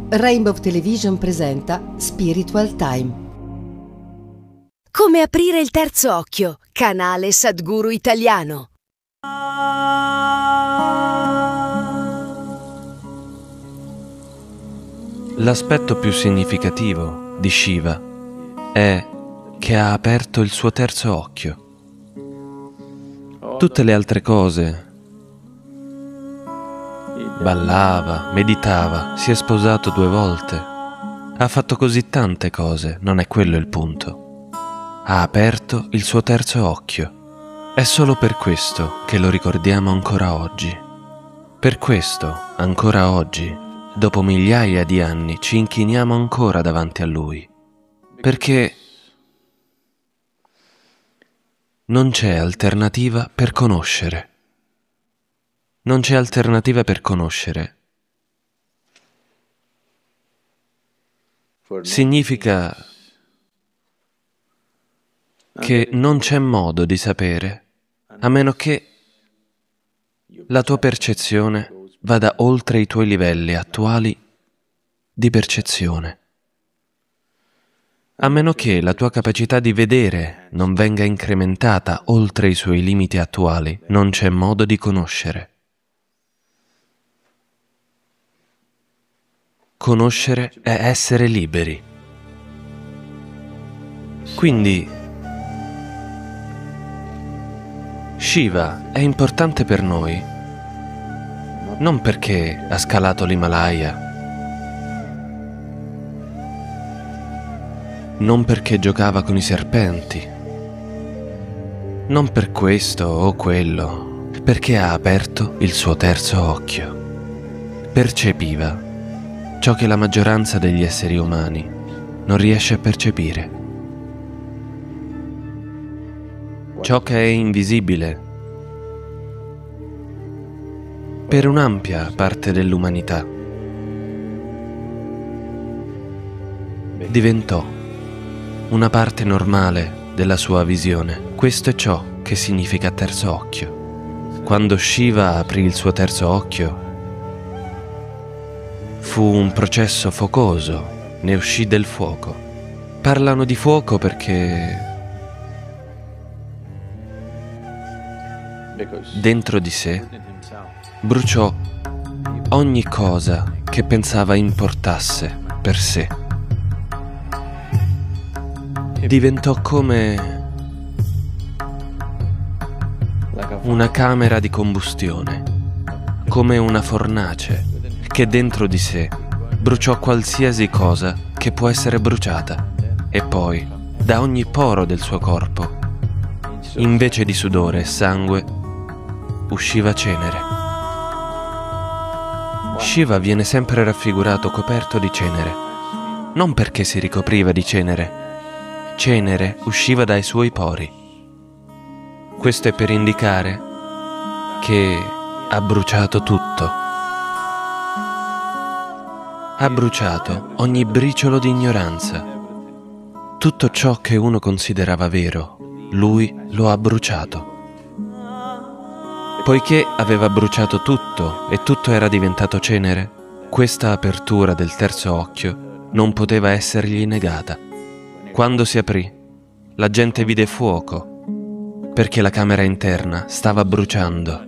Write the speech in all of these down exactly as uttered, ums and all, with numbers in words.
Rainbow Television presenta Spiritual Time. Come aprire il terzo occhio, canale Sadhguru italiano. L'aspetto più significativo di Shiva è che ha aperto il suo terzo occhio. Tutte le altre cose, ballava, meditava, si è sposato due volte, ha fatto così tante cose, non è quello il punto. Ha aperto il suo terzo occhio. È solo per questo che lo ricordiamo ancora oggi. Per questo, ancora oggi, dopo migliaia di anni, ci inchiniamo ancora davanti a Lui. Perché non c'è alternativa per conoscere. Non c'è alternativa per conoscere. Significa che non c'è modo di sapere, a meno che la tua percezione vada oltre i tuoi livelli attuali di percezione. A meno che la tua capacità di vedere non venga incrementata oltre i suoi limiti attuali, non c'è modo di conoscere. Conoscere è essere liberi. Quindi Shiva è importante per noi non perché ha scalato l'Himalaya, non perché giocava con i serpenti, non per questo o quello, perché ha aperto il suo terzo occhio. Percepiva ciò che la maggioranza degli esseri umani non riesce a percepire. Ciò che è invisibile per un'ampia parte dell'umanità diventò una parte normale della sua visione. Questo è ciò che significa terzo occhio. Quando Shiva aprì il suo terzo occhio, fu un processo focoso, ne uscì del fuoco. Parlano di fuoco perché dentro di sé bruciò ogni cosa che pensava importasse per sé. Diventò come una camera di combustione, come una fornace che dentro di sé bruciò qualsiasi cosa che può essere bruciata, e poi, da ogni poro del suo corpo, invece di sudore e sangue, usciva cenere. Shiva viene sempre raffigurato coperto di cenere, non perché si ricopriva di cenere. Cenere usciva dai suoi pori. Questo è per indicare che ha bruciato tutto. Ha bruciato ogni briciolo di ignoranza. Tutto ciò che uno considerava vero, lui lo ha bruciato. Poiché aveva bruciato tutto e tutto era diventato cenere, questa apertura del terzo occhio non poteva essergli negata. Quando si aprì, la gente vide fuoco, perché la camera interna stava bruciando.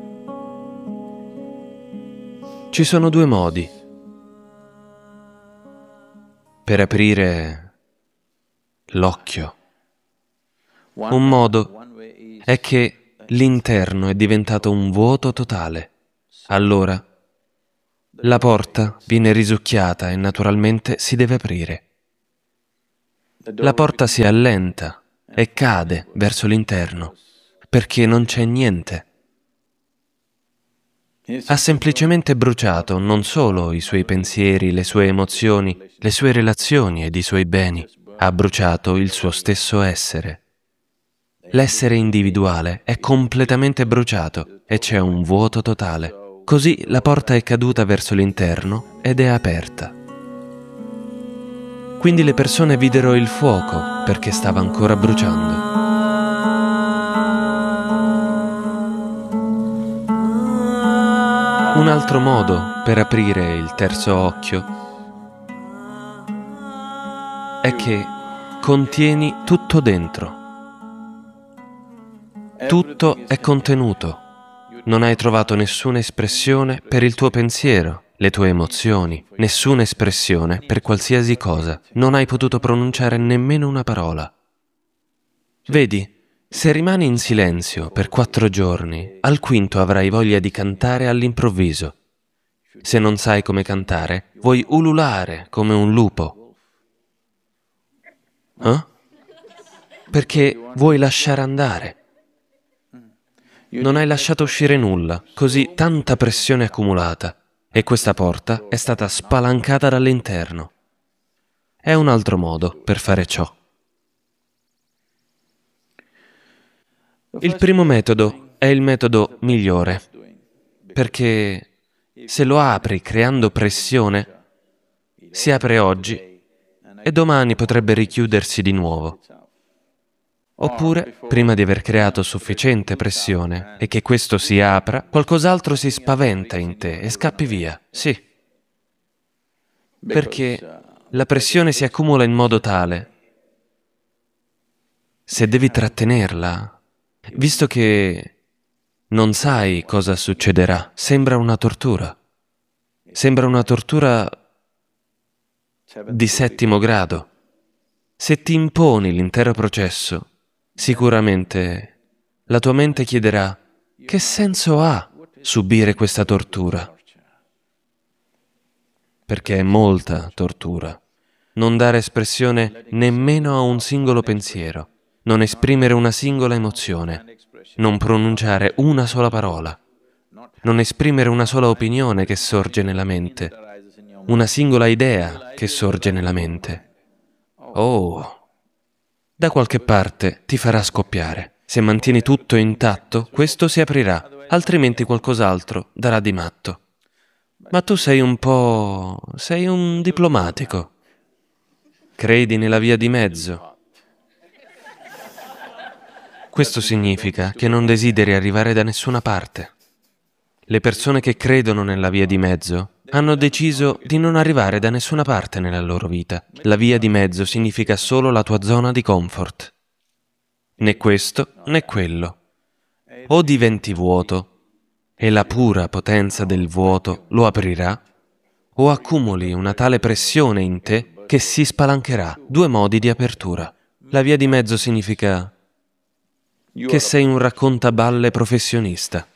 Ci sono due modi per aprire l'occhio. Un modo è che l'interno è diventato un vuoto totale. Allora la porta viene risucchiata e naturalmente si deve aprire. La porta si allenta e cade verso l'interno perché non c'è niente. Ha semplicemente bruciato non solo i suoi pensieri, le sue emozioni, le sue relazioni ed i suoi beni, ha bruciato il suo stesso essere. L'essere individuale è completamente bruciato e c'è un vuoto totale. Così la porta è caduta verso l'interno ed è aperta. Quindi le persone videro il fuoco perché stava ancora bruciando. Un altro modo per aprire il terzo occhio è che contieni tutto dentro. Tutto è contenuto. Non hai trovato nessuna espressione per il tuo pensiero, le tue emozioni, nessuna espressione per qualsiasi cosa. Non hai potuto pronunciare nemmeno una parola. Vedi, se rimani in silenzio per quattro giorni, al quinto avrai voglia di cantare all'improvviso. Se non sai come cantare, vuoi ululare come un lupo. Eh? Perché vuoi lasciare andare. Non hai lasciato uscire nulla, così tanta pressione accumulata, e questa porta è stata spalancata dall'interno. È un altro modo per fare ciò. Il primo metodo è il metodo migliore, perché se lo apri creando pressione, si apre oggi e domani potrebbe richiudersi di nuovo. Oppure, prima di aver creato sufficiente pressione e che questo si apra, qualcos'altro si spaventa in te e scappi via. Sì. Perché la pressione si accumula in modo tale, se devi trattenerla, visto che non sai cosa succederà, sembra una tortura. Sembra una tortura di settimo grado. Se ti imponi l'intero processo, sicuramente la tua mente chiederà: che senso ha subire questa tortura? Perché è molta tortura. Non dare espressione nemmeno a un singolo pensiero, non esprimere una singola emozione, non pronunciare una sola parola, non esprimere una sola opinione che sorge nella mente, una singola idea che sorge nella mente. Oh! Da qualche parte ti farà scoppiare. Se mantieni tutto intatto, questo si aprirà, altrimenti qualcos'altro darà di matto. Ma tu sei un po'... sei un diplomatico. Credi nella via di mezzo. Questo significa che non desideri arrivare da nessuna parte. Le persone che credono nella via di mezzo hanno deciso di non arrivare da nessuna parte nella loro vita. La via di mezzo significa solo la tua zona di comfort. Né questo né quello. O diventi vuoto e la pura potenza del vuoto lo aprirà, o accumuli una tale pressione in te che si spalancherà. Due modi di apertura. La via di mezzo significa che sei un raccontaballe professionista.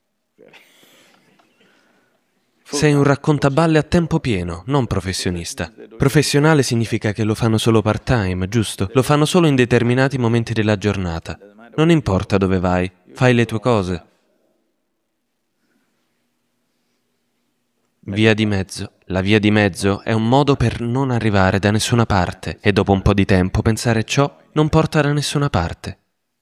Sei un raccontaballe a tempo pieno, non professionista. Professionale significa che lo fanno solo part-time, giusto? Lo fanno solo in determinati momenti della giornata. Non importa dove vai, fai le tue cose. Via di mezzo. La via di mezzo è un modo per non arrivare da nessuna parte e dopo un po' di tempo pensare ciò non porta da nessuna parte.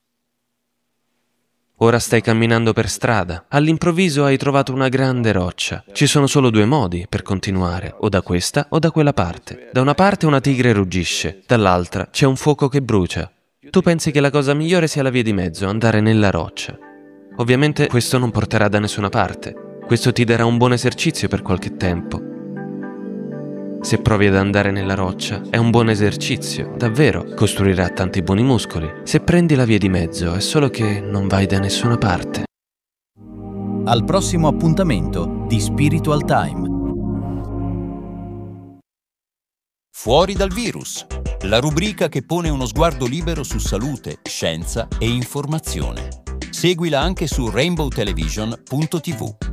Ora stai camminando per strada, all'improvviso hai trovato una grande roccia. Ci sono solo due modi per continuare, o da questa o da quella parte. Da una parte una tigre ruggisce, dall'altra c'è un fuoco che brucia. Tu pensi che la cosa migliore sia la via di mezzo, andare nella roccia. Ovviamente questo non porterà da nessuna parte. Questo ti darà un buon esercizio per qualche tempo. Se provi ad andare nella roccia, è un buon esercizio, davvero, costruirà tanti buoni muscoli. Se prendi la via di mezzo, è solo che non vai da nessuna parte. Al prossimo appuntamento di Spiritual Time. Fuori dal virus, la rubrica che pone uno sguardo libero su salute, scienza e informazione. Seguila anche su rainbow television punto tivù.